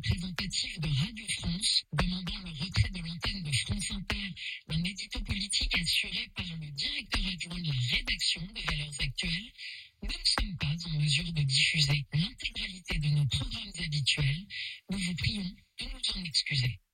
représentative de Radio France, demandant le retrait de l'antenne de France Inter d'un édito politique assuré par le directeur adjoint de la rédaction de Valeurs Actuelles, nous ne sommes pas en mesure de diffuser l'intégralité de nos programmes habituels. Nous vous prions de nous en excuser.